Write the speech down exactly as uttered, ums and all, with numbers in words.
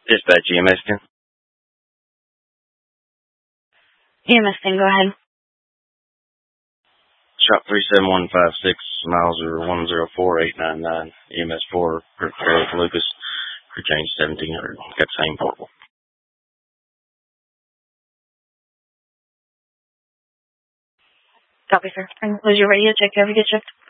Dispatch E M S ten. E M S ten, go ahead. Shop three seven one five six, miles are one zero four eight nine nine. E M S four, Charles Lucas, for change seventeen hundred. Got the same portable. Copy, sir. And was your radio checked? Have you get checked?